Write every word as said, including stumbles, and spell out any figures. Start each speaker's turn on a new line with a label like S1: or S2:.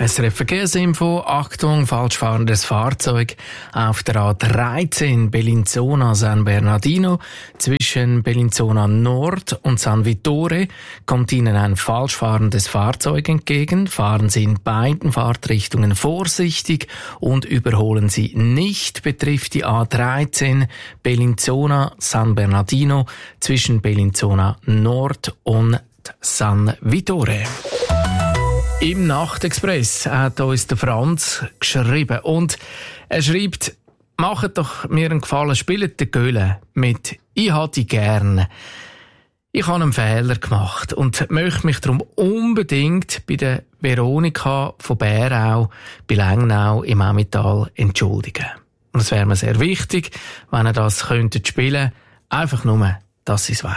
S1: S R F Verkehrsinfo, Achtung, falsch fahrendes Fahrzeug auf der A dreizehn Bellinzona-San Bernardino. Zwischen Bellinzona Nord und San Vittore kommt Ihnen ein falsch fahrendes Fahrzeug entgegen. Fahren Sie in beiden Fahrtrichtungen vorsichtig und überholen Sie nicht. Betrifft die A dreizehn Bellinzona-San Bernardino zwischen Bellinzona Nord und San Vittore. Im Nachtexpress hat uns der Franz geschrieben und er schreibt: «Macht doch mir einen Gefallen, spielt den Göhle mit ‹Ich ha dich gern›. Ich habe einen Fehler gemacht und möchte mich darum unbedingt bei der Veronika von Bärau bei Lengnau im Emmental entschuldigen. Und es wäre mir sehr wichtig, wenn ihr das könntet spielen, einfach nur, dass sie es weiss.»